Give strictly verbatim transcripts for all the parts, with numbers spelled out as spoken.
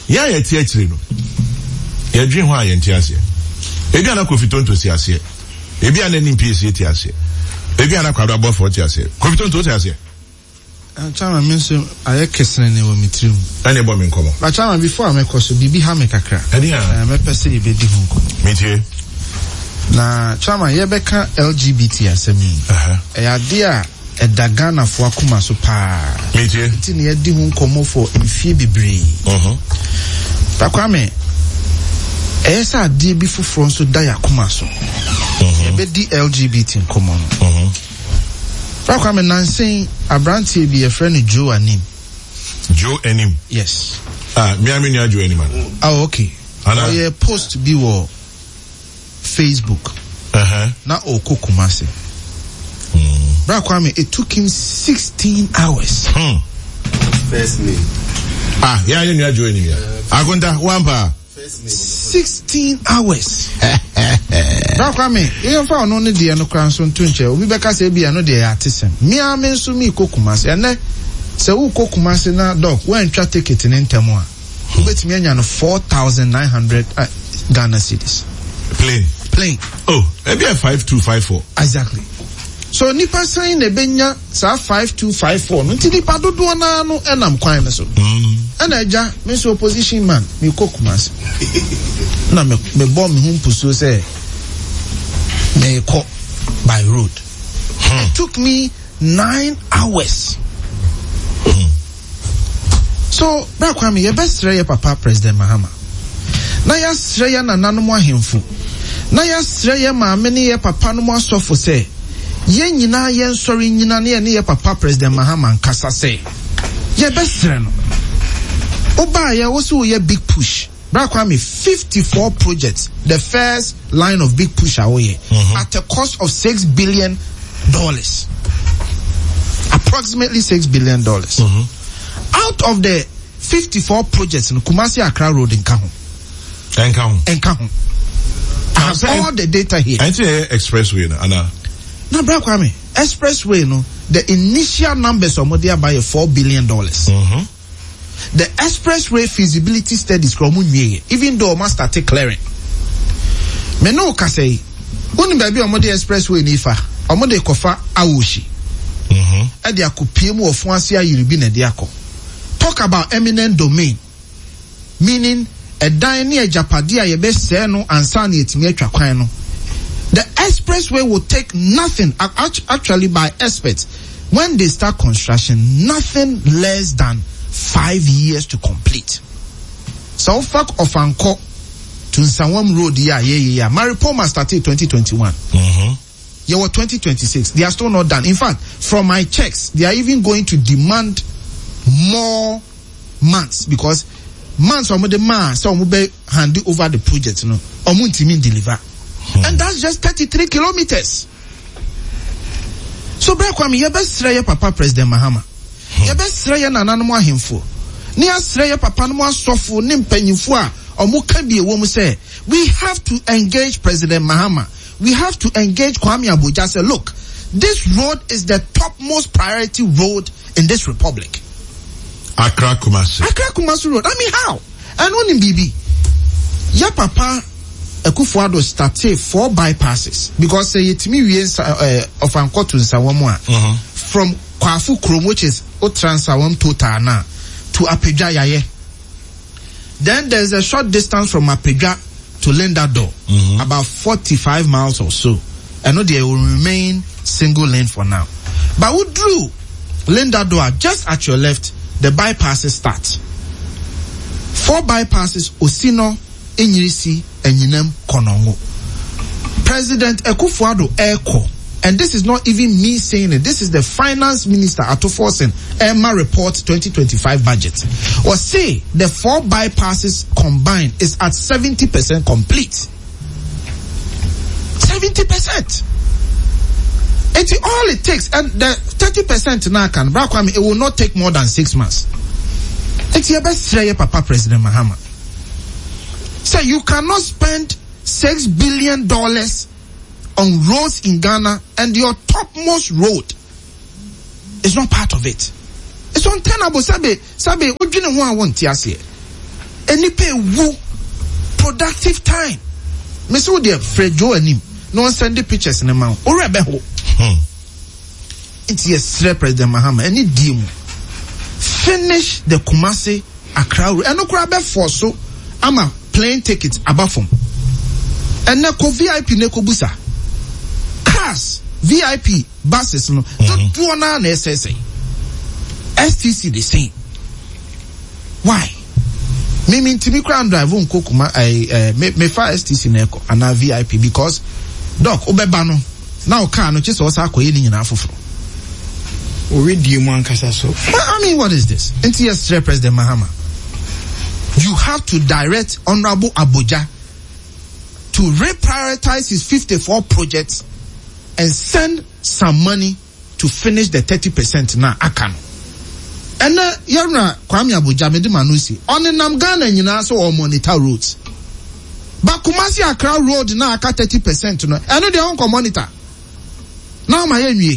ya ye tie chire no ye dwen ho aye ntiase ebi ana Kofi Tonto si ase ebi ana N P C ti ase ebi ana Kwado Abofo ti ase Kofi Tonto ti ase Chama menso aye kesene ne wo mitrim ane bo me nkomo ba chama before am ekoso bibi ha me kakra ane ya me pese e be di ho nkomo metie na chama ye beka L G B T asemi aha e ade a edagana fo akoma so pa metie ti ne di ho nkomo for mfie bibre mhm takwame esa ade bi foforo so da yakoma so mhm e be di L G B T nkomo no mhm takwame nansen abrantie bi e friend Joe Anim Joe Anim yes ah me amini a Joe Anim ah okay ana ye post bi wo Facebook uh-huh na okokumase mm. Bra Kwame, it took him sixteen hours hmm first name ah yeah you know Joe Anim ya agonda wampa sixteen hours Bra Kwame, you fa ono ne de no kran so ntunche obi beka se bia no de ya atesem me amenso mi kokumase ene se wo kokumase na doc when twa ticket ne ntemo a obetimi anya no four thousand nine hundred uh, Ghana cedis plane plane oh maybe a five two five four exactly so nipa sign e benya sa five two five four no ti nipa dodo na no enam kwan ne so mm ana eja me so opposition man me kokumase na me me bomb me humpuso say me ko by road hmm. It took me nine hours hmm. So Bra Kwame ye best ye papa President Mahama na ya sre ya na nanomo ahemfu na ya sre ya maame ne ye papa no mo asofo se ye nyina ye nsori nyina ne ye ne ye papa President Mahama nkasa se ye besre no oba ye wo so ye big push Bra Kwame fifty-four projects the first line of big push awoye mm-hmm. at a cost of six billion dollars approximately six billion dollars mm-hmm. out of the fifty-four projects in Kumasi Accra Road in Kahun Enkahun. Enkahun. I have all the data here. I think expressway no ana. Na Bra Kwame, expressway no, the initial numbers are more by four billion dollars. Mhm. The expressway feasibility studies from even though must start clearing. Me no ka say, uni baby omo the expressway ni fa, omo de kofa awoshi. Mhm. E de akopie mu ofun ase ayiribi na de akọ. Talk about eminent domain. Meaning a dine a japadia ye best say no ansani etimi atwa kwan no. The expressway will take nothing actually by experts when they start construction nothing less than five years to complete. So fact of Anko to Nsawam Road yeah yeah yeah Maripoma started twenty twenty-one. Mhm. You were twenty twenty-six. They are still not done. In fact, from my checks, they are even going to demand more months because months omo the man so omo be hand over the project no omo ntimi deliver hmm. And that's just thirty-three kilometers. So Bra Kwame ye best sre ye papa President Mahama hmm. Ye best sre ye nananom ahemfo ni asre ye papa no asofo ni mpanyimfo a omo ka bi ewo mu say we have to engage President Mahama, we have to engage Kwame Abuja. Say look, this road is the topmost priority road in this republic. Accra Kumasi. Accra Kumasi Road. I mean, how? And one in B B. Ya papa Akufo-Addo started four bypasses because say it me we of Anko to Nsawam from Kwafu Krom, which is Otransawam total now to Apedja Yaye. Then there's a short distance from Apedja to Lendado, mm-hmm. about forty-five miles or so. I know they will remain single lane for now. But we drew Lendado just at your left. The bypasses start. Four bypasses, Osino, Enyirisi, and Yinem Konongo. President Akufo-Addo Eko, and this is not even me saying it, this is the finance minister Atoforsen, Emma report twenty twenty-five budget. Or say the four bypasses combined is at seventy percent complete. seventy percent. It's all it takes, and the thirty percent now can, Bra Kwame, it will not take more than six months. It's your best try, Papa President Mahama. So you cannot spend six billion dollars on roads in Ghana, and your topmost road is not part of it. It's untenable. Sabe, sabe, what do you know who I want to say? Any pay woo productive time. Miss Woody Fred Joe and him. No one send the pictures in the mouth. Or a beho. It's yes, President Mahama. Any deal. Finish the Kumasi Accra. And no crab for so. I'm a plane ticket above him. And now V I P neko busa. Cars, V I P buses no. Don't do on an S S A. S T C the same. Why? Me mean to be crown drive on Kokuma I me me fire S T C neko and now V I P because doc obebano now car no just also akoye ni nyina afoforo. Already man kasa so. I mean what is this? N T S President Mahama. You have to direct Honorable Abuja to reprioritize his fifty-four projects and send some money to finish the thirty percent now Akano. And uh, Yara Kwame Abuja Medimanusi on the Namgana and Yinaso or monitor roads. But Kumasi Accra Road now aka thirty percent no. I know they own monitor. Now my enemy.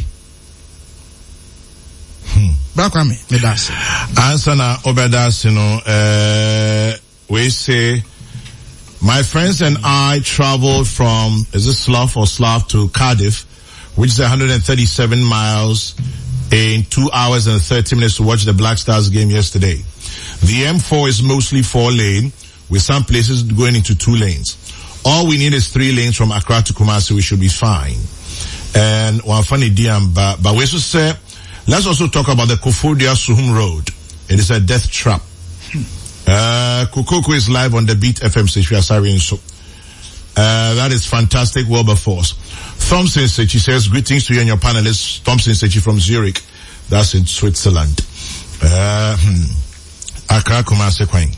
Black Kwame, Medasi. Answer na Obedas, you know, uh, we say, my friends and I traveled from, is it Slough or Slough to Cardiff, which is one hundred thirty-seven miles in two hours and thirty minutes to watch the Black Stars game yesterday. The M four is mostly four lane, with some places going into two lanes. All we need is three lanes from Accra to Kumasi, we should be fine. And one funny diam, but, but we also say, let's also talk about the Kofodia Suhum Road. It is a death trap. Uh, Kukoko is live on the Beat F M station. So, uh, that is fantastic. Wilberforce. Thompson Sechi says, greetings to you and your panelists. Thompson Sechi from Zurich. That's in Switzerland. Uh, hmm. Accra Kumasi Kwang.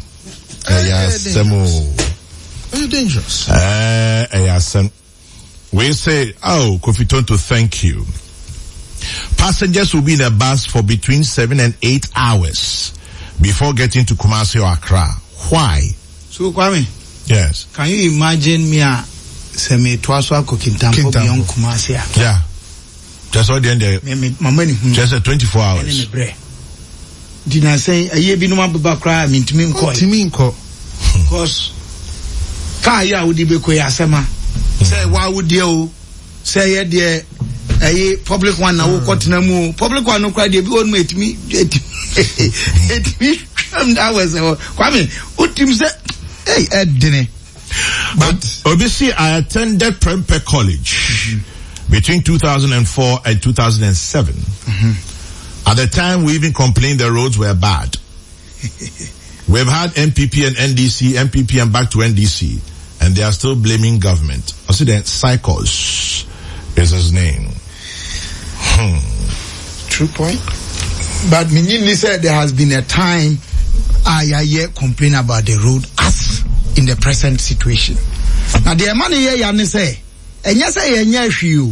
Very dangerous. Uh, we say, oh, Kofi Tonto, thank you. Passengers will be in a bus for between seven and eight hours before getting to Kumasi or Accra. Why? So, Kwame. Yes. Can you imagine me a semi twaso Kintampo beyond Kumasi? Yeah. Just all the end there. My money. Just a twenty-four hours. Did I say a year be no more cry? I mean to me, to me, because Kaya would be Koyasema. Say, why would you say, dear? A public one now, what no public one no cry, they won't make me. It me, I was, Kwame, what team said, hey, Ed Dinny. But obviously, I attended Prempeh College mm-hmm. between two thousand four and two thousand seven. Mm-hmm. At the time, we even complained the roads were bad. We've had M P P and N D C, M P P and back to N D C, and they are still blaming government. I see that Cycles is his name. Hmm. True point. But Minini said there has been a time I hear complain about the road as in the present situation. Now the money here you say, and yes I hear you.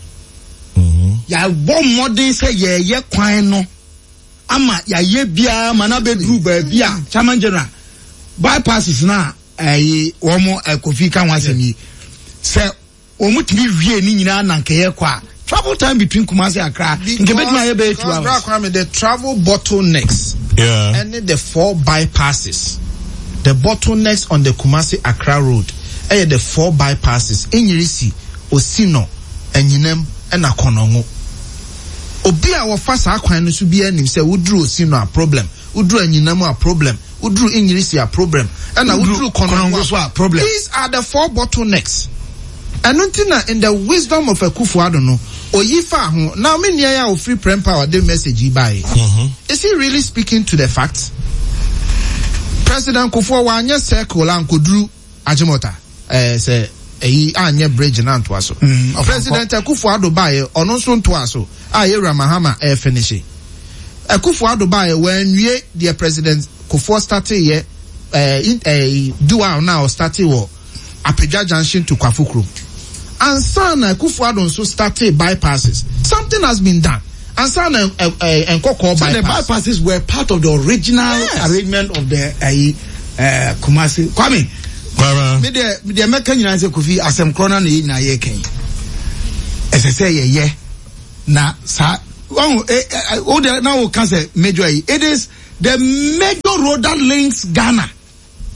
Ya bomb modern say ye ye kwan no. Ama ya ye bia mana be dru ba bia. Chairman General bypasses na eh omo Kofi kan wasemi. Say omo timi wie ni nyina na nkeye kwa. Travel time between Kumasi and Accra. The travel bottlenecks. Yeah. And the four bypasses. The bottlenecks on the Kumasi Accra road. And the four bypasses. Inyirisi, Osino, and Yinem, and Akonongo. Obia wa fasa akwan no so bia nim say wudru Osino a problem. Wudru Anyinam a problem. Wudru Inyirisi a problem. And wudru Konongo a problem. These are the four bottlenecks. And in the wisdom of a Kufuado no, or Yifa, now many are free prem power, the message by. Mm-hmm. Is he really speaking to the facts? President Kufuor wanya circle and Kudru Ajimota, eh, say, eh, anya bridge and Antwaso. President Kufuado by, or non son twaso, Ayera Mahama air finish. A Kufuado by when we, dear President Kufuor started here, eh, in a dual now started war, Apeja Junction to Kwafukru. And Sana Kufuado so started bypasses. Something has been done. And Sana and Koko bypass. The bypasses were part of the original yes. arrangement of the uh, uh, Kumasi. Kwame, me the the American United Kofi asem krona na na ye ken. Ese say ye ye na sa oh oh now can say major it is the major road that links Ghana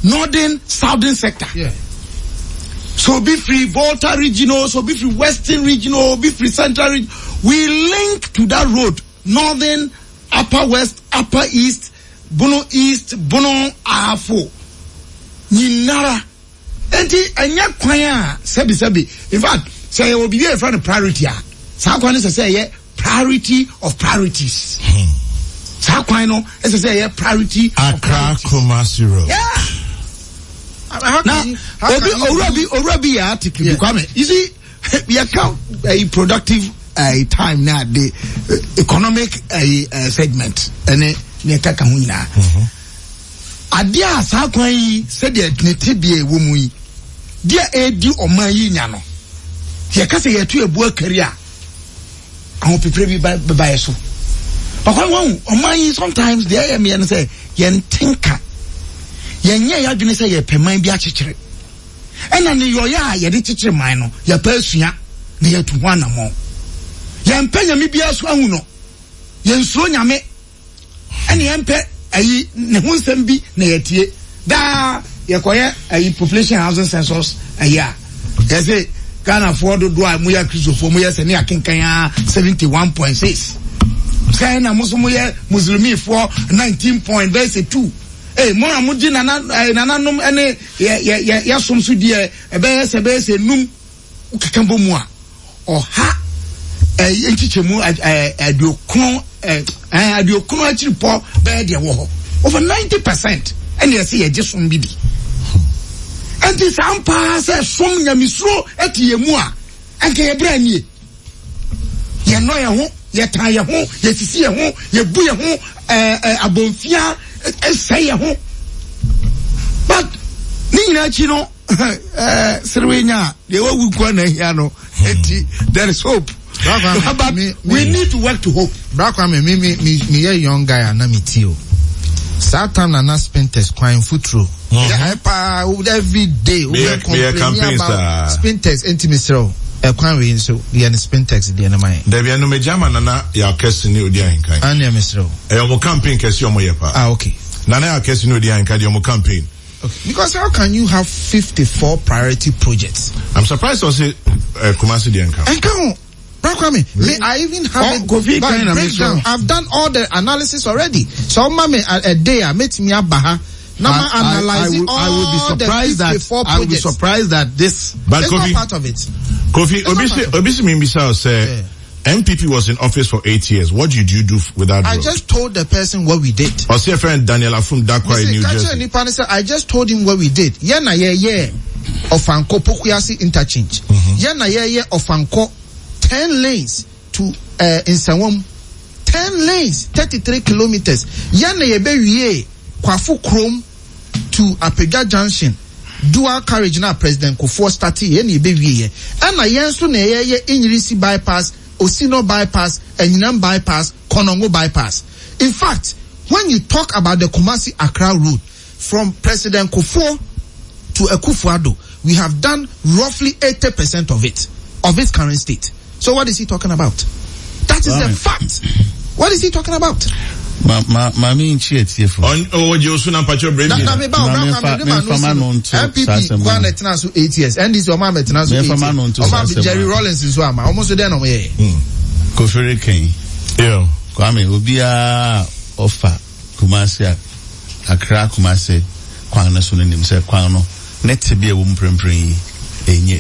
northern, southern sector. Yeah. So be free Volta regional, so be free western regional, be free central region. We link to that road, northern, upper west, upper east, Bono east, Bono Afo. Ninara. Enti enya kwanya sebi sebi. In fact, say you will be there for the priority. Sa kwanya say yeah, priority of priorities. Sa kwanya no say yeah, priority of priorities. Accra Kumasi Road. Yeah. How Now, can you, how can you already, already, article. Yeah. You see, we account a productive uh, time now, the uh, economic uh, uh, segment, and ne kaka huna. Adia sa kwai said the netibie wumui. Dia edi omayi nyano. Ye kase ye tu ebu career. Ahun pepre bi ba ba so. But when omayi sometimes the I am here say yen tinka. Yenye ya dwene say ye peman bi akekere. Ena ne yoya ye de kekere man no ye pa asua na ye tu hwana mo. Ye mpanya mi bia so ahu no. Ye nsuro nyame. Ene ye mpe ayi ne ho nsem bi na ye tie. Da ye koye ayi population housing census ayi a. Ye say Ghana for do do amu ya Christopher mo ye se ne akenkan seventy-one point six. Say na musumu ye muslimi for nineteen point two. Eh, mo amuji nana nana num ene ye ye ye som so die e be se be se num ukekambo mu a oha eh enchichemu aduokun eh aduokun achiripo be de wo ho over ninety percent ene ye se ye jesum bi di enti sampa se som nyamisuro etie mu a enke ye bra nie ye no ye ho ye tan ye ho ye sisi ye ho ye bu ye ho eh abonfia say ho but ni na chi no eh serwenya de wawu kwa na hia no enti there is hope but me, we need to work to hope Brakwa me me me me ye young guy and me tio that time na na spend test crime futuro hyper every day we complain about spin test intimacy e kwan we so ye ne spin tax de na man da bia no me jama na na ya kesi ni odi ankan an ya mesro e yo mo campaign kesi omo ye pa ah okay na na ya kesi ni odi ankan de omo campaign okay because how can you have fifty-four priority projects? I'm surprised also uh, Kumasi de ankan ankan Brakwa me me I even have oh, it Kofi kind of breakdown. I've done all the analysis already so ma me a, a day I met me abaha now I, analyzing I, I, will, I will be surprised that I will be surprised that this but it's Kofi, not part of it. Kofi Obisi Obisi Mimbisa say yeah. M P P was in office for eight years. What did you do with that? I road? just told the person what we did. Or see a friend Daniel Afum Dakwa in New Jersey. I just told him what we did. Yana ye ye Ofanko Pokuyasi interchange. Yana ye ye Ofanko ten lanes to uh, Nsawam. Ten lanes, thirty-three kilometers. Yana ye be ye Kwafu Chrome to Apega Junction. Dual carriage na President Kufuor started ye ni be ye. Ana yenso na ye ye Inyirisi bypass, Osino bypass, Enyinam bypass, Konongo bypass. In fact, when you talk about the Kumasi Accra route from President Kufuor to Akufo-Addo, we have done roughly eighty percent of it, of its current state. So what is he talking about? That is a fact. What is he talking about? Ma ma ma mi nchi etiefo. On oh je osu na pacho bremi. Na me ba obra kwa me ma no so. M P P kwa na tena so eight years. And this your man tena so eight years. Oma be Jerry Rollins so ama. Almost there no me. Kofere ken. Yeah. Kwa me obi a offer Kumasi Accra Kumasi kwa na so nim say kwa no net bi e wo mprempren enye.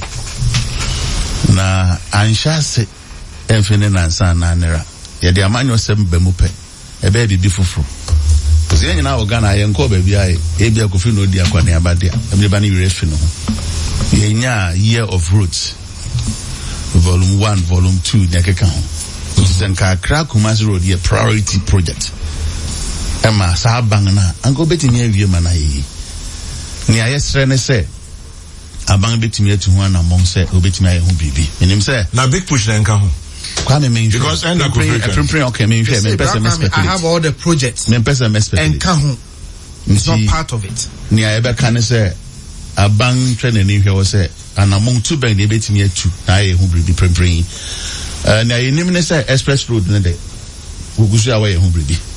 Na ansha se enfene na nsa na nera. Ye de amanyo sem ba mu pe. Ebe bibi fufuru. Kuzi yenye na ogana ye nko baby aye. Ebi akofi no di akwa ne abade. Emle ba ni refi no. Yenya year of roots. Volume one, volume two ne keka ho. Then ka Accra Kumasi Road ye priority project. Ema sa bang na anko betimi awie ma na yi. Ni ayesre ne se abang betimi atu ho na mom se obetimi aye ho bibi. Menim se na big push na nka ho. Because I okay, me I have all the projects. Me person me and Kahu. It's not part of it. Ni ebe kan say abang train ni hwe wo say anamon two ben dey betimi atu na ye hu bribi prempren. Eh na ye nim ne say express road ne dey. Ogusu awa ye hu bribi.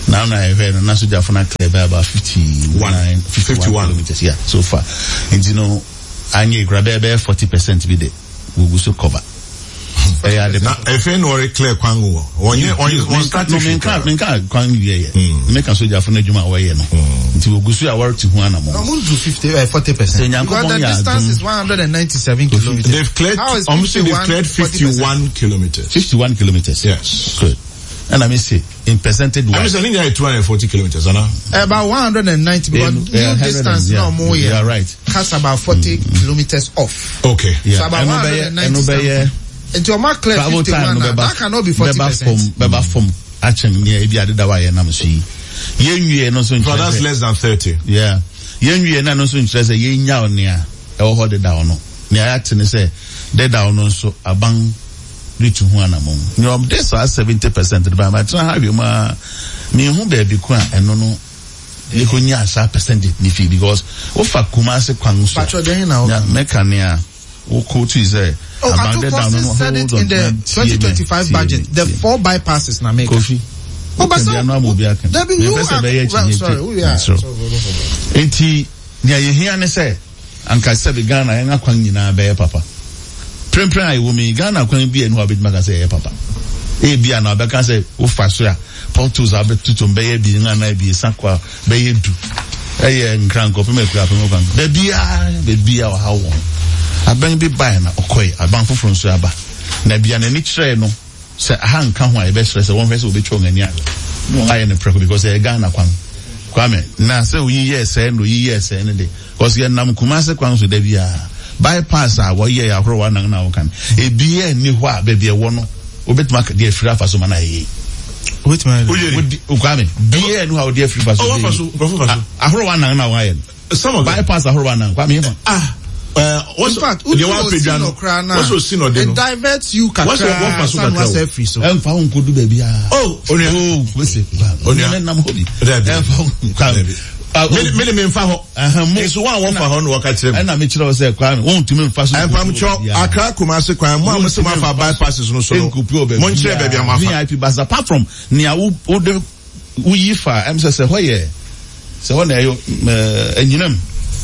Now I heard na so jafuna clear by about fifty-one, fifty-one kilometers. Yeah, so far. And you know, I need grab about forty percent be there. We will so cover. Eh ya de na efe no re clear kwangu onye onye one strategy me can me can kwangu ye ye me can so jafuna adwuma wa ye no nti we gusu ya work to hu ana mo no mun do fifty uh, forty percent because the distance is one hundred ninety-seven kilometers. They've cleared almost they've cleared fifty-one kilometers. fifty-one kilometers. Yes, good. And I may say in percentage I mean I think they are two hundred forty kilometers, Anna. About one hundred ninety because yeah, new distance yeah, no more. You are right. Cuts about forty mm-hmm. kilometers off. Okay. Yeah. So about one hundred ninety. And your mark clear fifty-one now, that cannot be forty percent. Beba from action near Ebi Adedawa ye na msi. Yen wie no so interest. That's less than thirty. Yeah. Yen wie na no so interest ye nya onia e wo ho de da ono. Ne ayate ne say de da ono so abang reach hu anamon. You know this are seventy percent the ba try have you ma me hu be bi ko a eno no e ko nya sa percentage ni fi because o fa Kumasi kwan so. Patro den na o. Yeah, mekania o ko tu say oh, Atuposi said it in the twenty twenty-five budget. The four bypasses na make. Kofi. Oh, but so, Debbie, you are, well, sorry, we are. Enti, nia ye hear ne say, anka se be Ghana enga kwan nyina be papa. Prem prem ai wo me Ghana kwan bi enu abet maka say papa. E bia na be kan say wo fa so a portals abet tutum be ye bi nga na bi sakwa be ye du. Eye nkranko pe me kura pe mo kwan. Be bia, be bia wa ha won. Aban bi buy na okoy aban foforo nso aba na bia na ni kire no se ha nka ho a e be kire se won fese obetwo ngani a no aye ne preko because e Ghana kwan kwame na se oyi yes e no yi yes e ne de because ye nam Kumasi kwan so da bia bypass a wo ye ya horo wa nan na wo kan e bia ni ho a be bia wo no obetima ka de afiri afa so mana ye which man o kwame bia ni ho a de afiri afa so o afa so a horo wa nan na wo aye some of bypass a horo wa nan kwame ah Uh, what's in fact, what's what's seen or it diverts you kakra. What's what San was free so. Em fa hun kodu baby ah. Oh, onia. Oh, wese. Onia nam hobi. Em fa hun kwa. Me me me mfa ho. Aha mo. Eso wan won fa ho no waka kire. E na me kire o se kwa me. Won tumi mfa so. Em fa mcho Accra Kumasi kwa mo am se ma fa bypasses no so. Mo nchire baby am afa. V I P bus apart from nia wo de wo yi fa em se se hoye. Se ho na yo enyinam.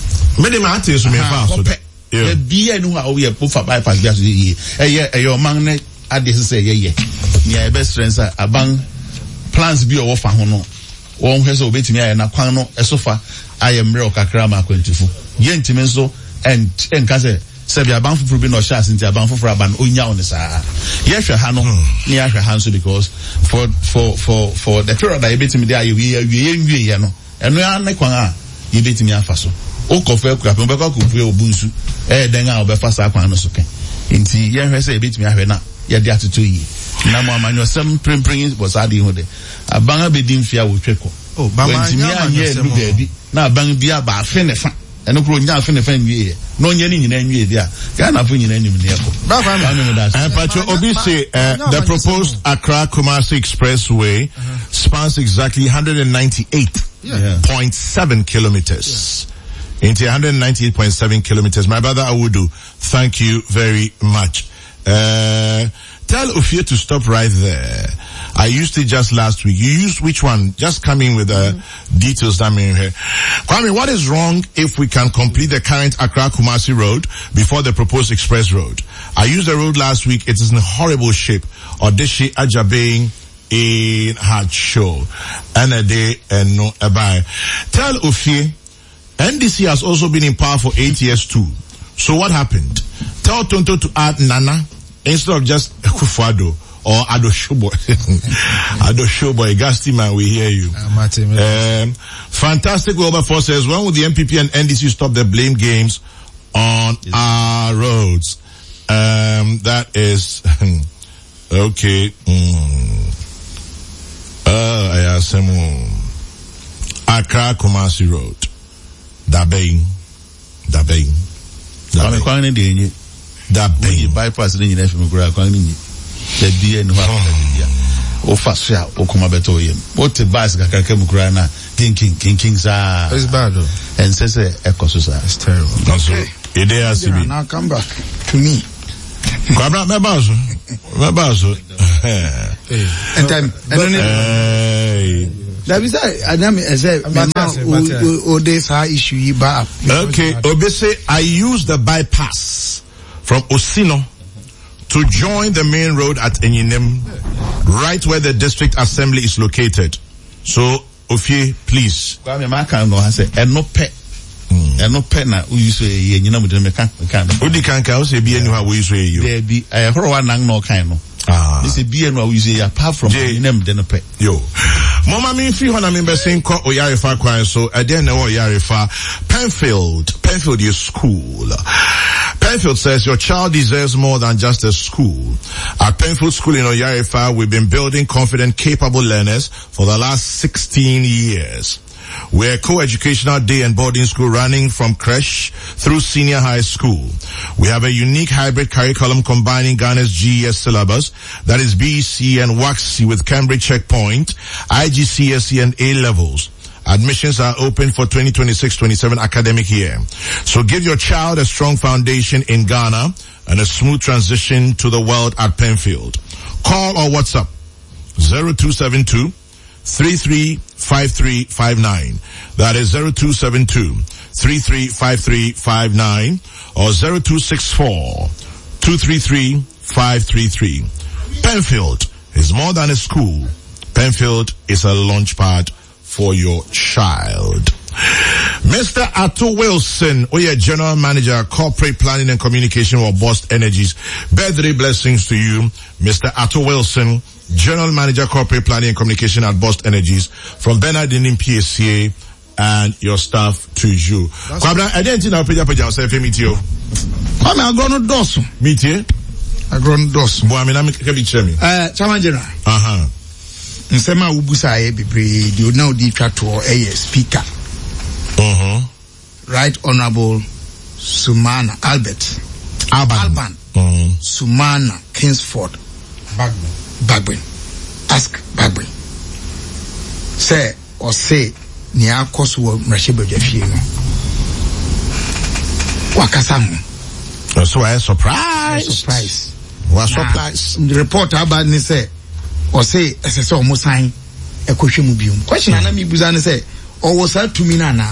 Me de ma ate so me fa so. The bia no how we put for bypass bia so ye. Eh eh your man ne ade se ye ye. Nia best friends aban plans bi o fa ho no. Won hwe so obetimi aye na kwan no esofa aye mre o kakra ma kwantufu. Ye ntimi nso en enka se se bia aban fufuru bi no sha asenti aban fufuru aban onya on sa. Ye hwe ha no ni ahwe ha so because for for for for the period that ebetimi dey aye we we nwie ye no. Eno ya ne kwan a ye betimi afa so. O kofe kura pe mbeka ko fue obunsu eh den a obefa sa kwan no so ken nti ye hwe se ebetimi ahwe na ye de atoto yi na mo amanyo sem prempren was ade ho de aban abedin fia wo tweko oh ba ma nya nya lu baabi na aban bia ba afe ne fa eno kro nya afe ne fa nwie no nya ni nyina nwie dia ga na fo nyina nyum ne eko ba fa ma and Pacho Obi say uh, the proposed Accra Kumasi Expressway uh-huh. spans exactly one hundred ninety-eight point seven kilometers. Yeah. Into one hundred ninety-eight point seven kilometers. My brother Awudu, thank you very much. Uh, tell Ophir to stop right there. I used it just last week. You used which one? Just coming with the mm-hmm. details that mean here. Kwame, what is wrong if we can complete the current Accra Kumasi road before the proposed express road? I used the road last week. It is in horrible shape. Odeshi Ajabing in hard show. And a day and no a buy. Tell Ophir, N D C has also been in power for eight years too. So what happened? Tell Tonto to add Nana instead of just Kufuado or Ado Showboy. Ado Showboy, Gasti man, we hear you. Um, fantastic Wilberforce says, when will the M P P and N D C stop the blame games on yes. our roads? Um, that is, okay. Mm. Uh, I asked him, Accra Kumasi Road. Dabein, Dabein, Dabein. Kwame ne de enye. Dabein. Bypass ne nyina fimi kura kwame ne. The bia no ha bia. O fa so a o kuma beto yem. O te bus kakra kam kura na thinking thinking sa. It's bad though. And say say ekoso sa. It's terrible. Also, ide asibi. Now come back to me. Kwabra me bazo. Me bazo. And then and then That is I am as a o this issue yi ba. Okay, Obi say I use the bypass from Osino to join the main road at Enyinem, right where the district assembly is located. So, Ofie, please. Kwame Maka no ha say eno pe. Eno pe na we use ye nyina mu de me kan kan. Odi kan ka o say bi enu ha we use ye. There be eh horo wa nang no kan no. Ah. This is bi enu we use apart from nyina de no pe. Yo. Mama mi fi ho na me be sin ko Oyarefa kwan so e dey na Oyarefa Penfield. Penfield is school. Penfield says your child deserves more than just a school. At Penfield School in Oyarefa, we've been building confident, capable learners for the last sixteen years. We're a co-educational day and boarding school running from creche through senior high school. We have a unique hybrid curriculum combining Ghana's G E S syllabus, that is B E C and W A C C with Cambridge Checkpoint, I G C S E and A levels. Admissions are open for twenty twenty-six twenty-seven academic year. So give your child a strong foundation in Ghana and a smooth transition to the world at Penfield. Call or WhatsApp zero two seven two, three three five three five nine. That is zero two seven two, three three five three five nine or zero two six four, two three three five three three. Penfield is more than a school. Penfield is a launch pad for your child. Mister Atto Wilson, we are General Manager, Corporate Planning and Communication for Bost Energies. Birthday blessings to you, Mister Atto Wilson, General Manager, Corporate Planning and Communication at Bost Energies, from Bernardine in P S C A and your staff to you. Kwabra, I didn't know Peja Peja say meet you. Come on, go no dos. Meet you. I go no dos. Bo amina me ke bi kire me. Eh, Chairman General. Aha. Nsema ubusa e bebre di now di twa to e speaker. Mhm. Right Honorable Sumana Albert Alban. Alban. Mhm. Sumana Kingsford Bagwin. Bagwin. Ask Bagwin. Say or say ni akoso wo mrahye fie no. Wakasa ho. So I surprise. Surprise. Was surprise. The report about ni say or say as I saw mo sign e kohwe mu biom. Question na mi buza ni say or was that to me na na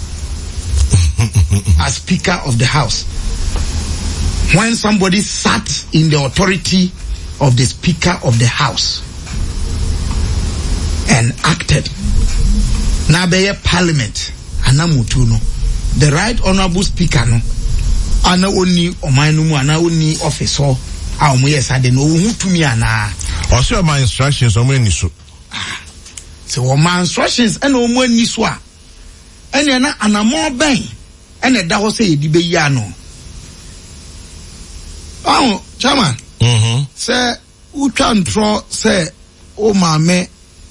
as Speaker of the House, when somebody sat in the authority of the Speaker of the House and acted na be Parliament anamutu no, the Right Honorable Speaker no ana oni omanu mu ana oni officer a omo yesade no hu tumi ana o say my instructions omo ni so so my instructions and omo ni so a ene na anamo ben ene da ho say yedi be yi ano oh chairman mhm say utwa ntro say o maame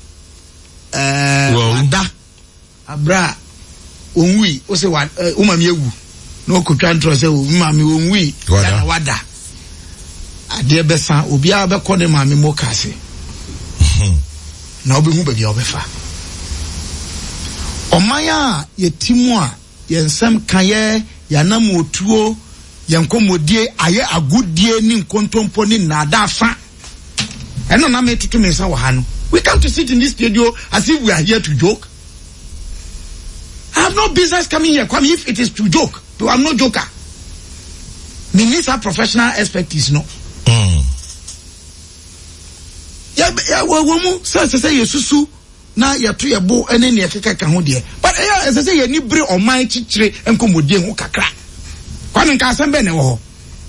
eh wada abra onwi o say wa o maame ewu no kotwa ntro say o maame onwi na wada ade be san obi a be kɔ ne maame mo kase na obi hu baabi a obefa omaya yetimu a yensem kaye yanam otuo yenkomodie aye agudie ni nkontompo ni nadafa eno na metutu me nsa wo ha no. We come to sit in this studio as if we are here to joke. I have no business coming here. Come if it is to joke. I'm no joker. Me need some professional expertise, no. Mm. Yeah, yeah, well, woman, say, say, yesusu, na yatu yabo, and then yakaka kahondie. But yeah, as I say, you need bring on my chitre and komodie ho kakra. Kwame nkasembe ne wo.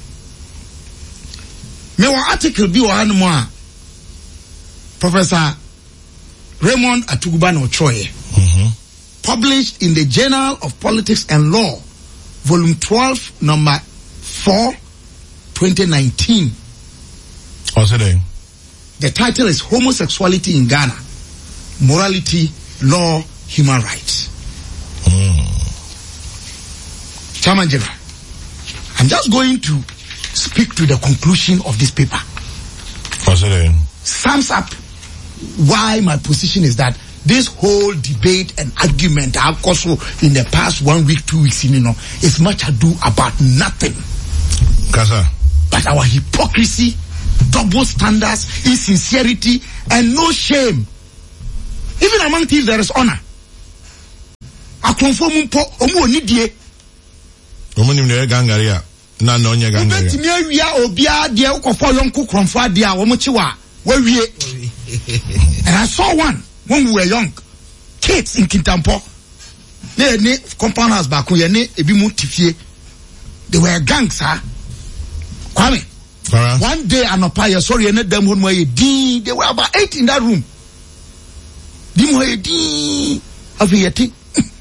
Me wa article bi wa hanu mo Professor Raymond Atuguba no Troye, mm-hmm. published in the Journal of Politics and Law, volume twelve, number four, twenty nineteen. What's it? The title is Homosexuality in Ghana, Morality, Law, Human Rights. Mm. Chairman General, I'm just going to speak to the conclusion of this paper. What's it? Sums up why my position is that this whole debate and argument I've caused in the past one week, two weeks, you know, is much ado about nothing. Kasa. But our hypocrisy, double standards, insincerity, and no shame Even among thieves, there is honor. I confirm po omu onidie. Omu ni mne gangaria. Na no nye gangaria. Ubeti miye wia obia die ukofo yonku kronfo dia omu chiwa. We and I saw one when we were young. Kids in Kintampo. Ne ne compound house back ye ne ebi mu tifie. They were gangs, huh? Kwame. Uh-huh. One day anopa sorry and them when we did they were about eight in that room. Dim we did afiyeti.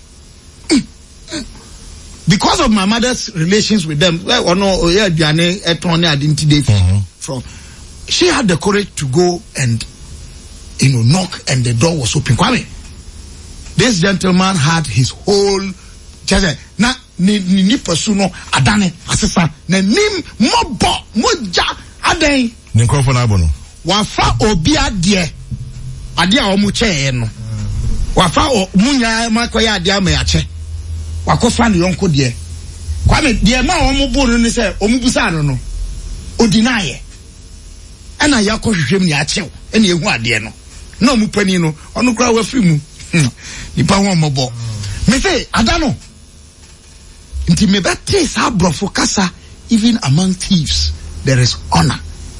Because of my mother's relations with them, well, or no, yeah, Diane, Etone, identity from. She had the courage to go and, you know, knock, and the door was open. Kwame, this gentleman had his whole, na ni ni ni personal adane asesa na nim mobo moja adan ni nkrofo na abono wafa obi ade ade a omu che no wafa munya makoya ade ama ya che wakofa ne yonko de Kwame de ma omu bu no ni se omu busa no no odinaye ana yakohwehwem ni achew ene ehu ade no na omu pani no onu kra wa firi mu nipa ho mobo me say adano nti me bete sa brofo kasa even among thieves there is honor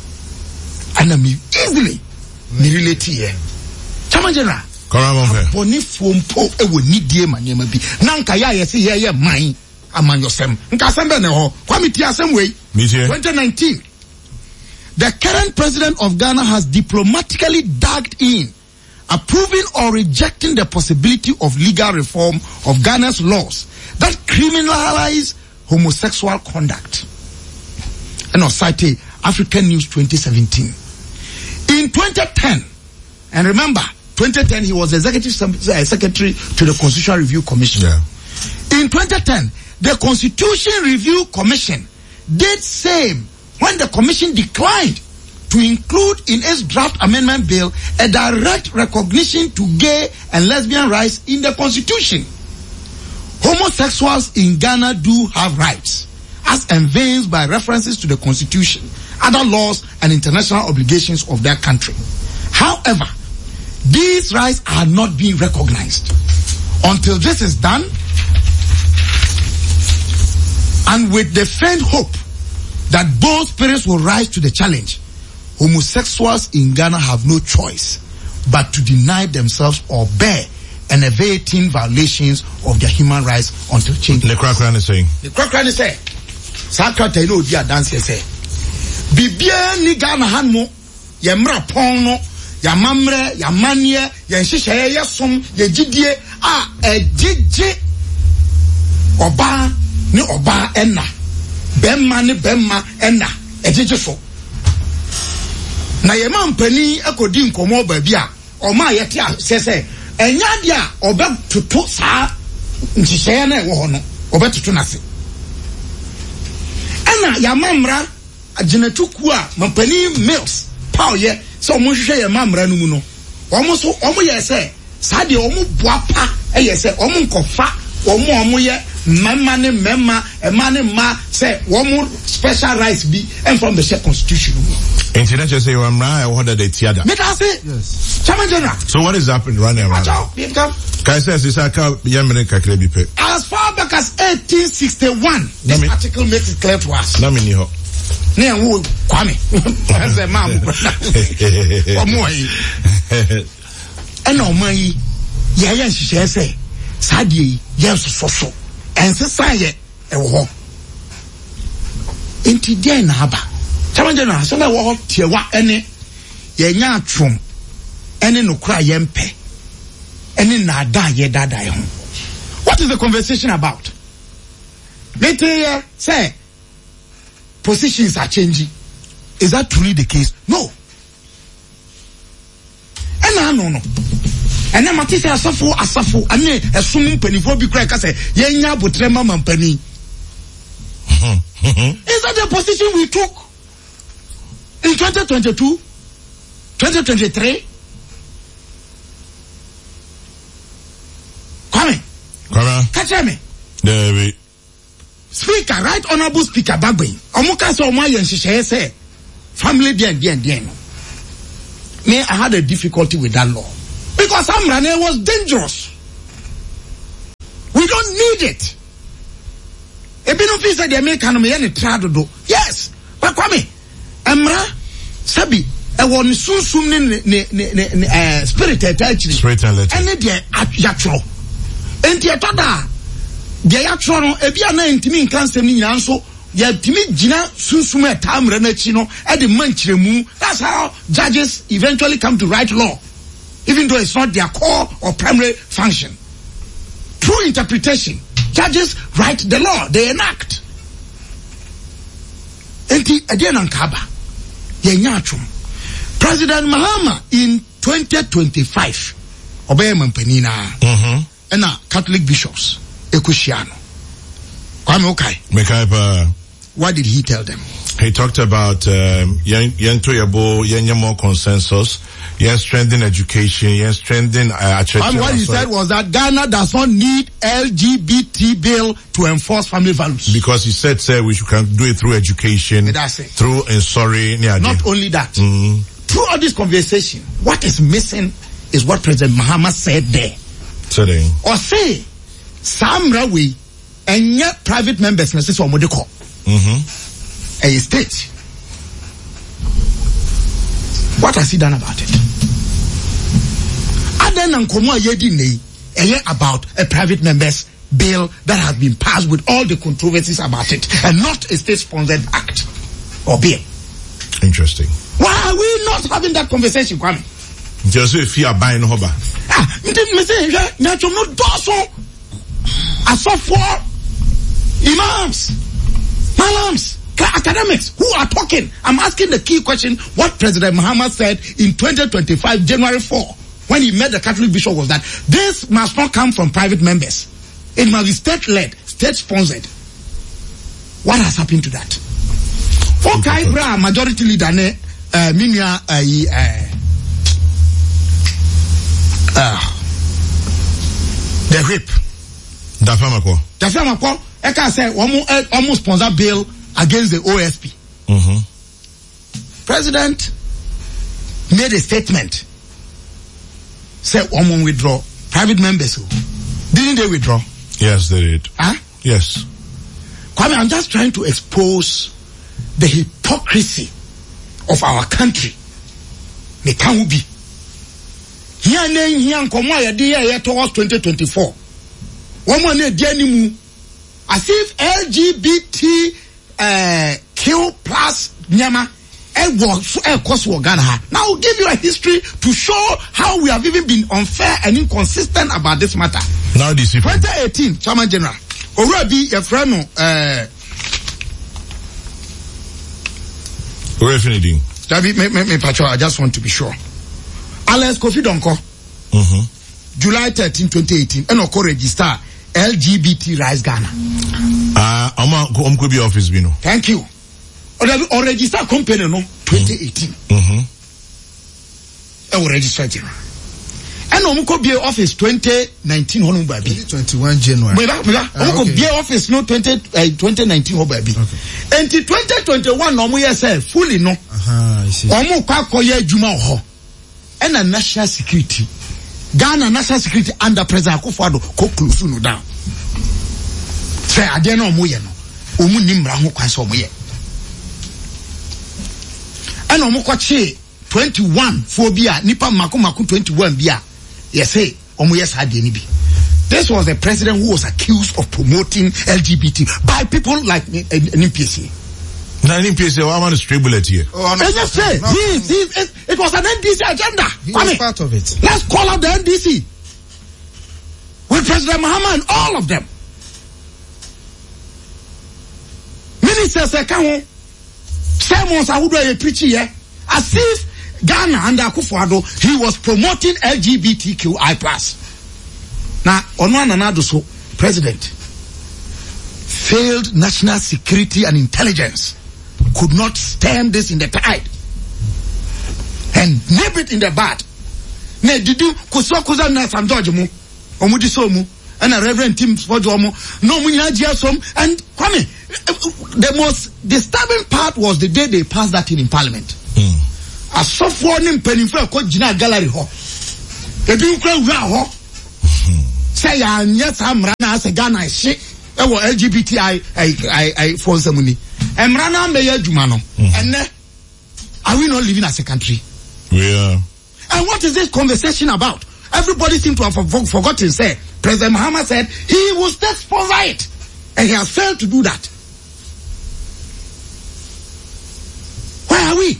and me easily me relate here chama general koramo fe boni fompo e woni die manema bi na nka ya yesi ye ye man aman yosem nka sembe ne ho kwamiti asem we twenty nineteen the current president of Ghana has diplomatically dug in approving or rejecting the possibility of legal reform of Ghana's laws that criminalize homosexual conduct. And I'll cite African News twenty seventeen. In twenty ten, and remember, twenty ten he was executive secretary to the Constitutional Review Commission. Yeah. In twenty ten, the Constitution Review Commission did same when the commission declined to include in its draft amendment bill a direct recognition to gay and lesbian rights in the Constitution. Homosexuals in Ghana do have rights, as envisaged by references to the Constitution, other laws, and international obligations of their country. However, these rights are not being recognized. Until this is done, and with the faint hope that both spirits will rise to the challenge, homosexuals in Ghana have no choice but to deny themselves or bear enervating violations of their human rights until change. The Krakran is saying. The Krakran is saying. Sakata ilo dia dance say. Bibia ni Ghana hanmo ye mra pono ya mamre ya manie ya nhihye ye som ye gidie a ejije oba ni oba enna bemma ni bemma enna ejije so. Na ye mampani akodi nkomo ba bia o ma ye te sese enya dia obe tutu sa nhihye na ewo ho no obe tutu na se ena ya mamra aginetuku a mampani mills paw ye so mo hwehwe ye mamra no mu no omo so omo ye se sa de omo boapa e ye se omo nkofa omo omo ye mama ne mama e ma ne ma say omo special rights be and from the share constitution. International say you am right or that they tiada. Me that say yes. Chairman General. So what is happening running around? Kai says is aka yemene kakre bi pe. As far back as eighteen sixty-one, this Nami, article makes it clear to us. Na me ni ho. Ne anwo Kwame. As a man. Omo yi. E na omo yi ye ye nhihye say sadie yi ye so so. Ensesa ye e wo ho. Inti dey na aba. Chairman General, so na wo tiewa ene ye nya atwom ene no kura ye mpe ene na da ye dada ye ho. What is the conversation about? Later here say positions are changing. Is that truly the case? No. Ena no no. Ene matise asafo asafo ane esum mpanifo bi kura ka say ye nya botrema mampani. Is that the position we took in twenty twenty-two, twenty twenty-three? Come Come catch me. David. Speaker, Right Honorable Speaker Bagbe. Omuka so omo yen hihye say family bien bien bien. Me, I had a difficulty with that law. Because Amrane was dangerous. We don't need it. Ebino fi say the American me any trado do. Yes. But kwame, Amra sabi e won sunsum ne ne ne eh spirit actually. Spirit and letter. Ene de yatro. Enti etoda de yatro no ebi ana ntimi nkansem ni nyina nso ya timi gina sunsum e tamre na chi no e de manchiremu. That's how judges eventually come to write law, even though it's not their core or primary function. Through interpretation, judges write the law, they enact. Enti again ankaba ye nyachum. President Mahama in twenty twenty-five obey mampanina mhm and Catholic bishops ekushiano. Kwame okay. Mekaipa, What did he tell them? he talked about um yento yabo yenya more consensus, yes, strengthen education, yes, strengthen uh, And what he said was that Ghana does not need L G B T bill to enforce family values. because he said say we should can do it through education, That's it. through and sorry Not only that, mm. through all this conversation, what is missing is what President Mahama said there. today. Or say, Samra we and yet private members necessary for Modeko. Mhm. A state. What has he done about it? Other than Komo Yedine, about a private members bill that has been passed with all the controversies about it, and not a state-sponsored act or bill. Interesting. Why are we not having that conversation, Kwame? Just if you are buying hoba. Ah, me say, Nacho no doso. I saw four imams, malams, academics who are talking. I'm asking the key question. What President Mahama said in twenty twenty-five, January fourth, when he met the Catholic bishop, was that this must not come from private members. It must be state-led, state-sponsored. What has happened to that? Okay, bra majority leader ne uh, minya uh, uh, the whip. Dafamako. Dafamako. Eka say almost sponsor bill against the O S P. Mhm. President made a statement. Say Omo withdraw. Private members didn't they withdraw? Yes, they did. Huh? Yes. Kwame, I'm just trying to expose the hypocrisy of our country. Me can be. Here ne here nkomo ya de ya towards twenty twenty-four. One more ne dia ni mu as if L G B T uh, Q plus nyama e was e cost for Ghana. Now I'll give you a history to show how we have even been unfair and inconsistent about this matter. Now this is twenty eighteen, Chairman General. Already a friend uh we're finishing. David, me, me, me, Pacho, I just want to be sure. Alex Kofi Donko, Mhm. July thirteenth, twenty eighteen, and Oko register L G B T Rise Ghana. Ah, uh, Oma um could be office bino. Thank you. Or, or register company no twenty eighteen. Mhm. And register general. And Omo could be office twenty nineteen honu baby. twenty-one January. Me ba me ba. Omo could be office no twenty uh, twenty nineteen honu baby. Until twenty twenty-one no mo yese fully no. Aha, I see. Omo kwa koye adwuma ho. And a national security. Ghana national security under President Akufo-Addo ko close no down. Say ade na omo ye no. Omo ni mra ho kwan so omo ye. And omo kwa che twenty-one phobia nipa mako mako twenty-one bia. Yes say omo yes ade ni bi. This was a president who was accused of promoting L G B T by people like N P C. Now N P C, I want to straight bullet here. Oh, no, And just say, no, he, he, it, it was an N D C agenda. he Kwame, was part of it. let's call out the N D C. With President Mahama and all of them. Ministers are coming. Sermons are who are preaching here. As if Ghana under Akufo-Addo, he was promoting L G B T Q I plus. Now, on one another, so President failed national security and intelligence could not stem this in the tide and nip it in the bud. Ne didu kuso kuza na Sam George mu omudi so mu and a Reverend Tim Spojo mu no mu nyina gia som and Kwame, the most disturbing part was the day they passed that in, in Parliament. Mm. Asofo ni mpanimfo ko gina gallery ho Ebi nkwa wura ho. Say ya nya samra na ase Ghana hye e wo L G B T I I I I for samuni. Emra na me ya adwuma no. Enne are we not living as a country? Yeah. And what is this conversation about? Everybody seems to have forgotten. Say President Mahama said he will step for right, and he has failed to do that. Where are we?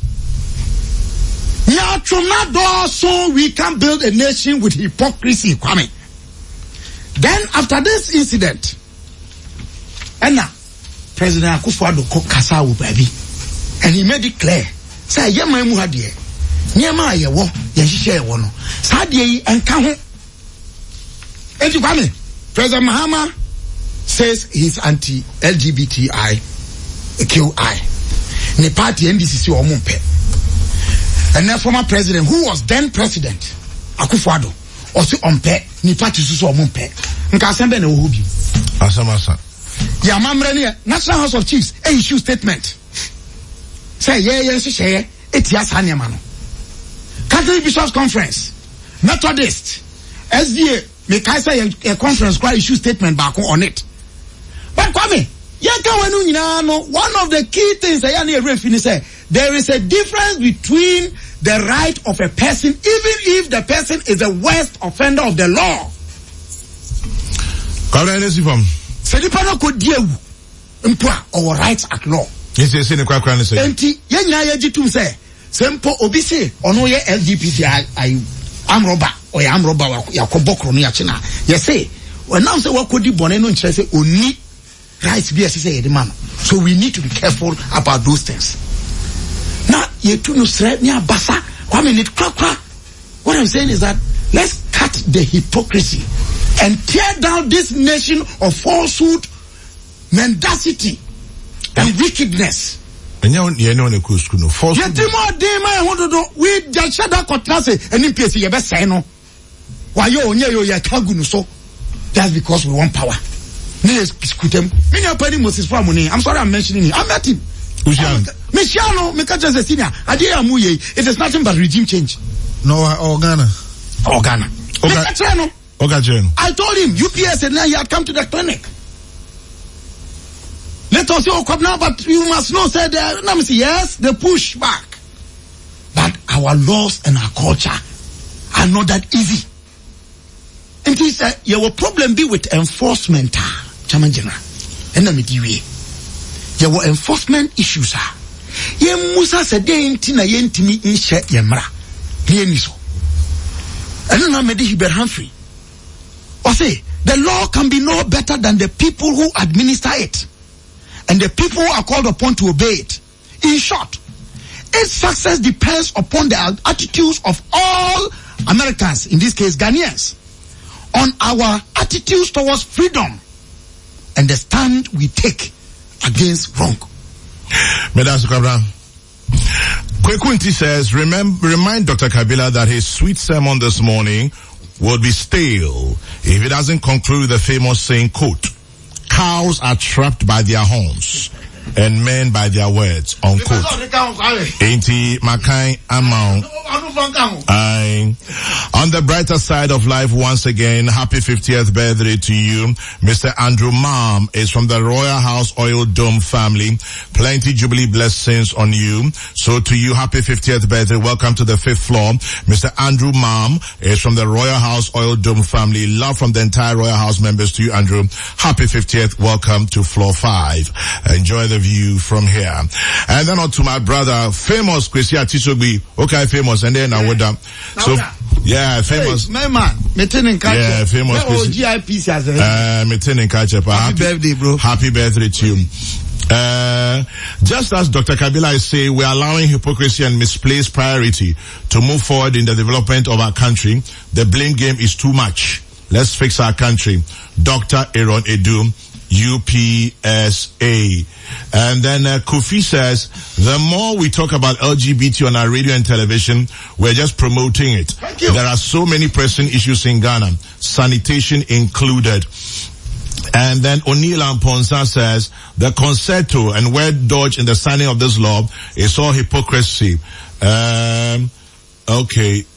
Yeah, from that door, so we can build a nation with hypocrisy coming. Then after this incident, and now President Akufo-Addo called Kasawu baby, and he made it clear. Say, "Yeah, my muhadie, nyama ye wo, ye hihye ye wo no. Sadie yi enka ho." Enti kwame, President Mahama says he's anti-L G B T I Q I. Ne party N D C C omo mpe. And then former president, who was then president, Akufo-Addo, also ompe, ni party susu omo mpe. Nka asembe na wo bi. Asamasa. Ya mamre ni National House of Chiefs e issue statement. Say ye ye sheye etia sa niam no. Catholic Bishops Conference, Methodist, S D A, me kai say a conference kwa issue statement back on it. But kwame, ye ka wanu nyina no, one of the key things I na refini say there is a difference between the right of a person, even if the person is the worst offender of the law. Kwame nesi fam. Se di pa no ko diewu mpa our rights at law. Yes, yes, in kwa kwa ne say. Enti ye nyina ye gitum say sempo obi say ono ye L G B T I am robber or ya am robber yakobokro no ya china. Ye say when now say wakodi bone no nkyere say oni rights bi say ye de man. So we need to be careful about those things. Now ye tu no sre ni abasa kwa minute kwa kwa. What I'm saying is that let's cut the hypocrisy and tear down this nation of falsehood, mendacity, and wickedness. And you you know the school no false. Ye timo de ma ho do we just shut that contract say any place ye be say no. Why yo onye yo ye kagu no so. That's because we want power. Me skutem. Me na pani Moses Famuni. I'm sorry I'm mentioning him. I met him. Ujian. Me shiano me catch as a senior. Ade amuye. It is nothing but regime change. No, or Ghana. Or Ghana. Okay. Okay, I told him U P S and now he had come to the clinic. Let us say, oh, come now, but you must know, said, uh, let me see, yes, they push back. But our laws and our culture are not that easy. And he said, your problem be with enforcement, Chairman General. And let me tell you, your enforcement issues are. Ye Musa said, they ain't in a yentimi in shet yamra. Yeniso. And then I made Hubert Humphrey. Or say, the law can be no better than the people who administer it. And the people who are called upon to obey it. In short, its success depends upon the attitudes of all Americans, in this case Ghanaians, on our attitudes towards freedom and the stand we take against wrong. Medas Kabra. Kwekunti says, remember, remind Doctor Kabila that his sweet sermon this morning would be stale if it doesn't conclude the famous saying, quote, cows are trapped by their horns and men by their words, unquote. Ain't Makai Amount. I, on the brighter side of life, once again, happy fiftieth birthday to you. Mister Andrew Mam is from the Royal House Oil Dome family. Plenty Jubilee blessings on you. So to you, happy fiftieth birthday. Welcome to the fifth floor. Mister Andrew Mam is from the Royal House Oil Dome family. Love from the entire Royal House members to you, Andrew. Happy fiftieth. Welcome to floor five. Enjoy the view from here. And then on to my brother, famous Kwesi Atisobi. Okay, famous. And then I would, um, so, yeah, famous. Hey, my man, Metin Kache. Yeah, famous. Oh, G I P C as a Uh, Metin Kache. Happy birthday, bro. Happy birthday to you. Uh, just as Doctor Kabila is saying, we are allowing hypocrisy and misplaced priority to move forward in the development of our country. The blame game is too much. Let's fix our country. Doctor Aaron Edu, U P S A. And then uh, Kofi says, the more we talk about L G B T on our radio and television, we're just promoting it. Thank you. There are so many pressing issues in Ghana, sanitation included. And then O'Neill Amponsa says, the concerto and word dodge in the signing of this law is all hypocrisy. Um, okay.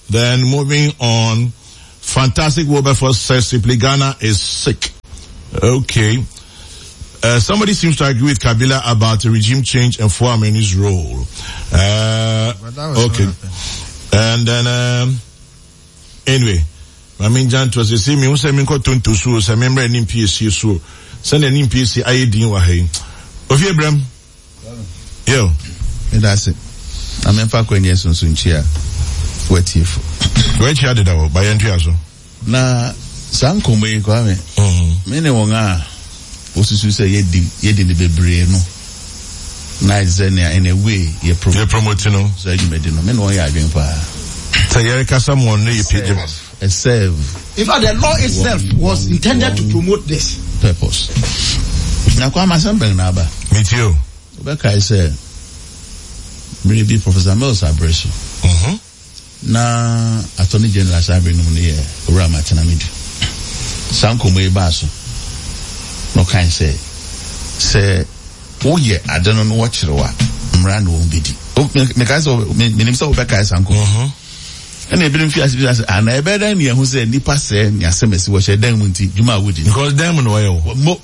Then moving on, Fantastic Wilberforce says simply Ghana is sick. Okay. Uh, somebody seems to agree with Kabila about the regime change and Fuameni's role. Uh, okay. And then, um, anyway, I mean, John was the same, you say, me go to so, so member in P S C, so, send an P S C, I didn't wa hey. Of you, Bram? Yo. And that's it. I'm in fact when yes, on Sunchia. What if? Where you had it out by entry so? Na, Sanko me, Kwame. Mm-hmm. Many wonga. Osusu say yedi yedi ne bebre no na zenia in a way ye promote ye promote no so you made no me no ya adwen pa say ye ka someone no ye page a serve. In fact, the law itself was intended to promote this purpose. Na kwa masambe na aba meet you obeka I say maybe Professor Mills Abreshi mhm na Attorney General Sabre no ne ye ora ma tena medu sanko mo e ba so no kind say say oh yeah I don't know what you are mrand won't be oh me guys me name so Obeka Sanko mhm and e been fear say and e better na who say nipa say nya semesi wo she dan munti juma wudi because dan no way mo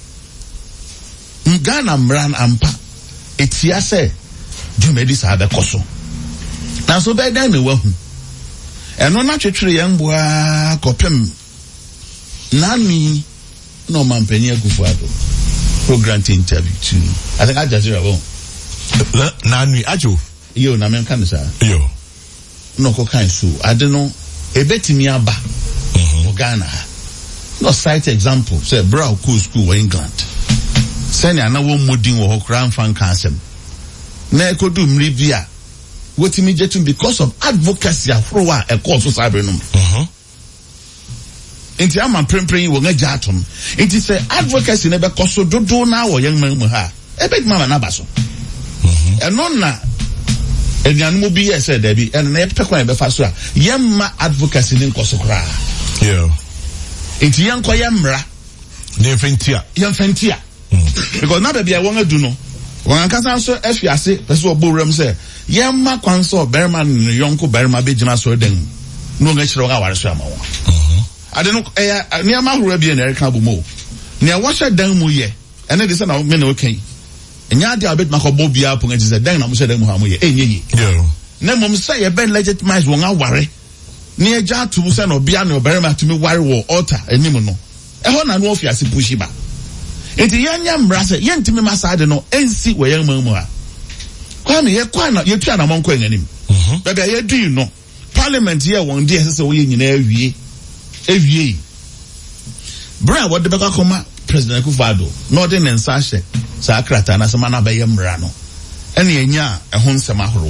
Ghana mran ampa etia say juma di sa be koso na so be dan ne wa hu eno na twetwere yan boa kopem na mi no man penny Akufo-Addo program interview too. I think I just hear about Nanu Ajo. Yo na men kan sa. Yo. No ko kan so. I don't know. E betimi aba. Mhm. Ghana. No cite example. Say bra ko school in England. Send ya na wo modin wo hokran fan kansem. Na e ko do mri bia. Wetimi jetum because of advocacy afro a e course so sabre no. Mhm. Inti ama prempren wo ngaja atom inti say advocacy ne be koso dodo na wo yen man mu ha e be mama na baso mhm eno na enyan mu bi ye say da bi en na e pekwan be fa so a yemma advocacy ne koso kra yeah inti yen ko yemra ne fentia yen fentia because na be bia won adu no won ankasa so afiase pese obo ram say yemma kwanso berman no yonko berma be gina so den no nga chiro ga ware so ama wo I don't know, eh, near my Arabian Erica Bumo. Near what I done mu ye, and then they said, I'm okay. And ya de abet Makobobia upon it is a dang, I'm said, Muhammad, eh, ye. Yo. Nemum say a ben legitimize one hour worry. Near Jar to Musan or Biano Berma to me worry war altar, and Nimono. A hon and wolf yasi pushiba. And the young yam brasa, young to me, my side, no, and see where young murmur. Come here, quite not, you're trying among Quang and him. But I do you know, Parliament here one day has a way in every Ewie. Bra what the beka koma President Akufo-Addo. Northern and Sashe. Sa akrata na sama na be yemra no. Ene enya ehon nsem ahoro.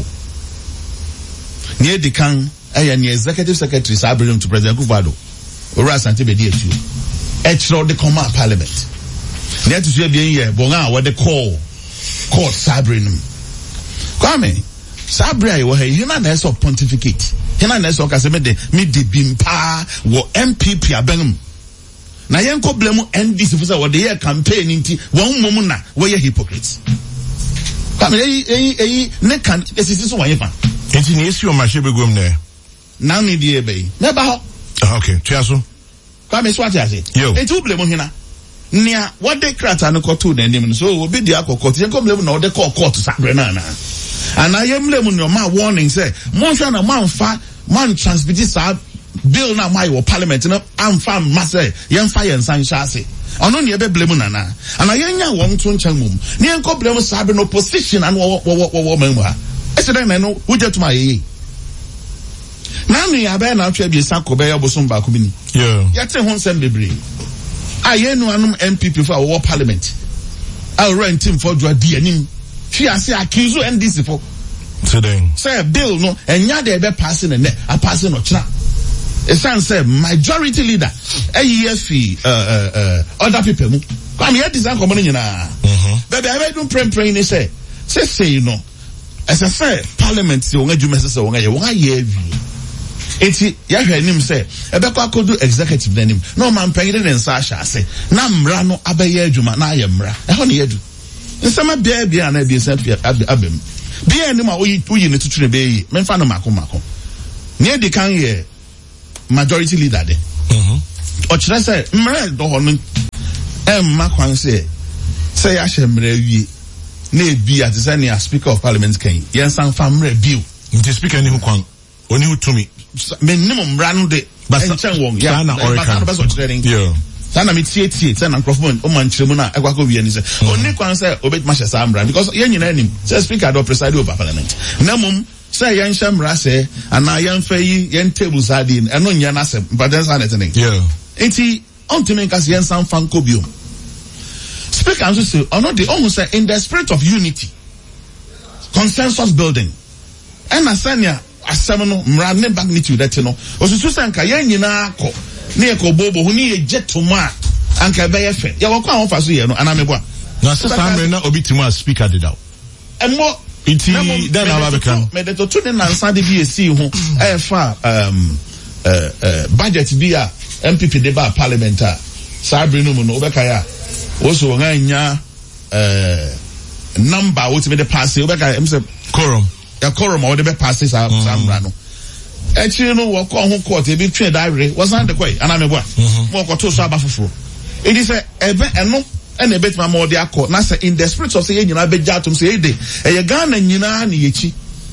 Ne di kan aya ne executive secretary sa bring to President Akufo-Addo. Ora Asante be di etu. E kiro de koma parliament. Ne to so bien ye bonga what the call court sa bring. Kwame Sabre ayi wo he hina na eso pontificate. Hina na eso ka se me de me de bimpa wo M P P abenum. Na yen ko blame N D C for say wo de ye campaign nti won mom na wo ye hypocrites. Kwame eyi eyi eyi ne kan esisi so wan fa. Enti ne esi o ma shebe gom ne. Na ni die be. Ne ba ho. Okay, tuaso. Kwame so ati ase. Enti wo blame hina. Nia what de krata no ko to na nim so obi di akokot yen ko blame na wo de call court Sabre na na. And I am lemon your man warning say, Monshana man fa man transmit sa bill na my parliament no am fa massa yen fire and san shase. Ono ne be blame na na. And I yen won to nchan mum. Ne en ko blame Sabre no position and wo wo wo man ha. E se den no wo je to my yi. Na me ya be na twa bi sa ko be ya bosom ba ko bi ni. Yeah. Yete hon sem bebre. Aye no anum M P P for wo parliament. I rent him for do di anim. She has said accuse N D C for today. Say bill no and ya they be passing and a passing or china. It sounds say majority leader a year fee uh uh uh other people mu. Come here design come on na. Baby I don't pray pray ni say say say you know as I say parliament say won adwuma say won aye won aye awie. Enti ya hwe nim say e be kwa kodu executive nim no man panyire ne nsa ahya say na mra no abaye adwuma na aye mra. E ho ne yadu. Nsema bia bia na bia sa abem bia ni ma oyi oyi ne tutu ne be yi menfa no mako mako near the can ye majority leader de. Or should I say, Mre do hono em makwan say say ahye mre wie na bi at say near speaker of parliament kan yen san fa mre biu. Nti speaker ni hu kwan oni hu tumi minimum run de enchan won ya na orikan yeah sana me tie tie sana microphone o man chiremu na ekwa ko wie ni say oni kwan say obet ma hye sa mra because yen nyina anim say speaker do preside over parliament na mum say yen shamra say ana yen fa yi yen table sadin eno nya na say but then say anything yeah enti ontime kas yen san fan ko biom speaker so say ono de on say in the spirit of unity consensus building and asanya asem no mra ne magnitude that no osusu sanka yen nyina akọ na ye ko bobo hu ni ye jetuma anka be ye fe ye wakọ ahon fa so ye no anamebo na sesa amre na obi timu as speaker did out emo iti then ababeka me de to to na nsa de bi esi hu e fa um uh, uh, budget bi a M P P de ba parliament a sabre no mu no obeka ya wo so nga nya uh, number wo ti me de pass obeka em say quorum ya quorum or the be passes sa samra no actually no wo ko ho court e bi twe diary was and the kwai ana me boa mo ko to so aba foforo e di say ebe eno e na betima mo de akọ na say in the spirit of say nyina be jatum say e de e ye Ghana nyina na yechi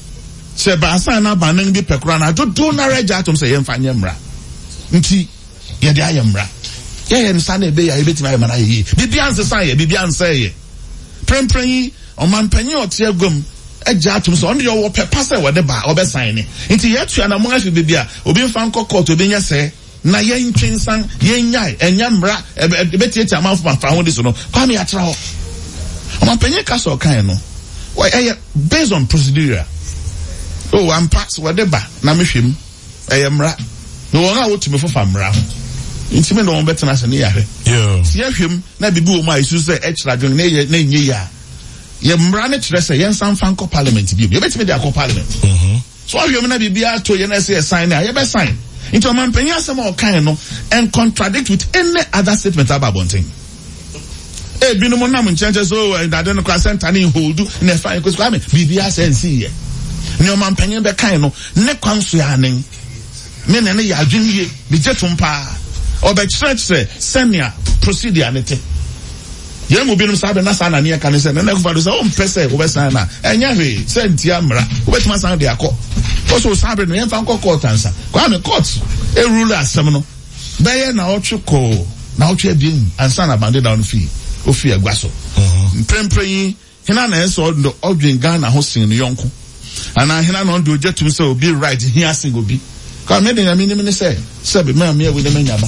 se ba san na ba nan bi pekura na do do na rejatum say ye mfa nye mra nti ye de ayemra ye ye nsa na ebe ya e betima ye mara ye bibi anse san ye bibi anse ye prempren o man panyi o tie agum eja atum so on your pepper say we de ba obe sign ni nti ye tua na mo afi bibia obi mfa nkọ court obi nya se na ye ntwensan ye nyai enya mra ebetieti amanfo ma fa ho di so no kwa me atra ho o man panyi ka so kan no why eh based on procedure oh am pass we de ba na me hwem eh mra no won a wotumi fo fa mra ho nti me no won betena se ne ya hwe yeah si ya hwem na bibi o ma isu se extra dwen na ye na nye ya ye mra ne kire se yen san fan ko parliament bi ye betime de akọ parliament mhm so ahwe na bibia to ye na se sign na ye be sign into man panya asem o kan no and contradict with any other statement about bonting e bi no mo na mo nchenche so and that no class center ni hold na fa ko kwa me bibia sense ye ni o man panya be kan no ne kwanso ya nen me ne ne ya adwin ye bi jetum pa o be church se senior procedure anete ye mo binum sabe na sana ne kan se na na ko do se o mpese o be san na enya hwe se ntia mra o betuma san de akọ o so sabe no ye fa nkọ court ansa kwa me court e rule asem no be ye na o tweko na o twa bien ansa na bande down fi o fi agwaso mprempren hina na eso do odwen Ghana ho sin no yonko ana hina na do jetum se obi right hia sin obi ka me de na me ni se se be me me we de manyaba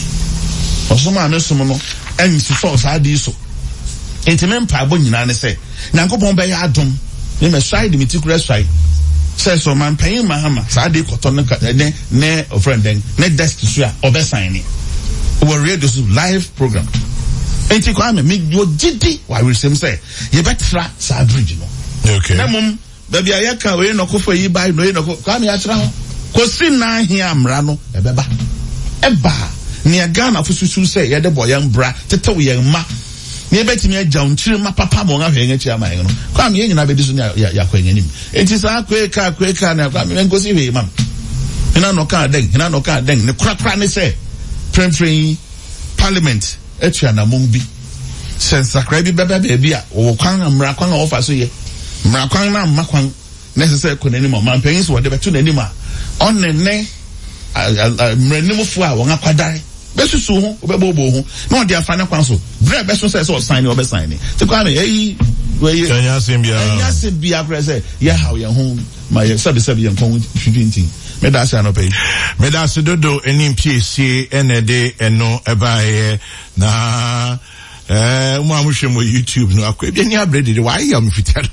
o so ma me so no en si so sa di so enti mpa abo nyina ne se nyankopon be ya adom me me side me tikura side say so man payin mahama sa de koto ne ne friend den ne desk so a obesan ni we radio live program enti kwa me me yo gidi wa we sem say ye betra sa bridge no okay na mum ba bia ye ka we no kofo yi bai no ye no kwa me ya kira ho kosi na ahia amra no e beba eba ne Ghana fususu say ye de boyan bra tetew ye ma ne betimi agya unchire ma papa mo nga hwe nchi ama no kwa me nyina bedi so ya yakwa nyanim enti sa akwe ka akwe ka na kwa me ngosi hwe mam ina no ka den ina no ka den ne kra kra ne se prempren parliament etua na mong bi sense sakra bi baba bi a wo kwan amra kwan a ofa so ye mra kwan na ma kwan necessary ko nanim ma panyin so de betu nanim a on ne ne mranim fu a won akwadare besusu ho obebobo ho na odi afa na kwan so bre besu say so sign obe sign te kwa me eh we anya simbia anya simbia prese ye how ye ho ma ye sabe sabe ye kon twenty me da say no pay me da se dodo enim pc enede eno eba ye na eh mo amuhwe mo YouTube no akwa bi ani abrede de why am fitado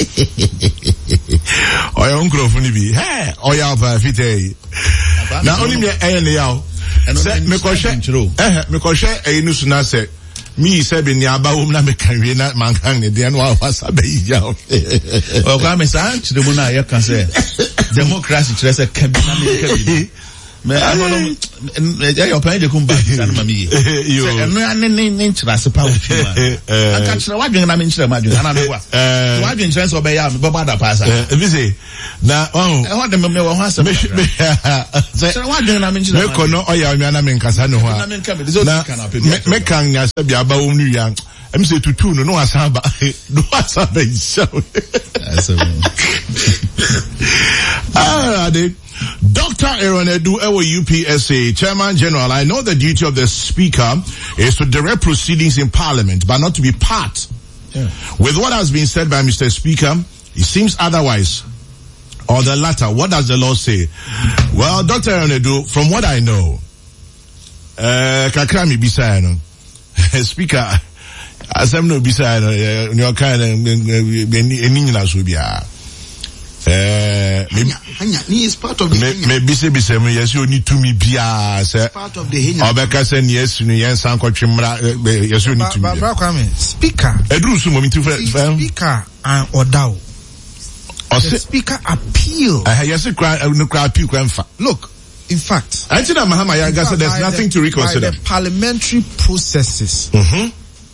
oya onkrofo ni bi he oya ba fitei na oni me eh ne yawo se me ko hwe eh me ko hwe eh nu suna se mi se be ni aba wo na me kan wi na man kan ne de no wa sabe yi yawo o kwa me sa chire mo na ye kan se democracy chire se kan bi na me kan bi Your plan to come back. You know, insurance power. I can't say what you're insurance. And I know what. Why do insurance obey? But what pass? Busy. Now, oh, I want them to know what's me. What do you mean? Make no, oh, yeah, I'm in Casanova. Make can be about New Young. I'm say to two, no, Asaba, no, Asaba is so. Ah, Doctor Aaron Edu, Ewo U P S A, Chairman General, I know the duty of the Speaker is to direct proceedings in Parliament, but not to be part. Yeah. With what has been said by Mister Speaker, it seems otherwise. Or the latter, what does the law say? Well, Doctor Aaron Edu, from what I know, uh, Kakrami Bisayano, Speaker, as I'm no Bisayano, your kind of, any will be Uh, maybe is part of the maybe say be say yes you need to me bia say part of the Henya obeka say yes you yen san kwatwemra yes you need to me speaker edru so moment to speaker and odao the speaker appeal uh, yes cry no cry appeal kwanfa. Look, in fact I think that Mahama Yaga said there's nothing the, to reconsider. By the parliamentary processes, mm-hmm.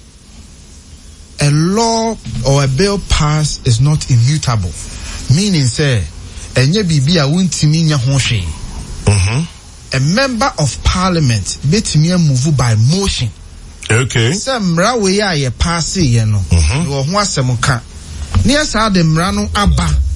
a law or a bill passed is not immutable. Meaning, say, enye bibi a wuntimi nya ho hwe. Mhm. A member of parliament betimi move by motion. Okay. Say mra we ya ye pass ye no. Mhm. Wo ho asem ka. Ne asa de mra no aba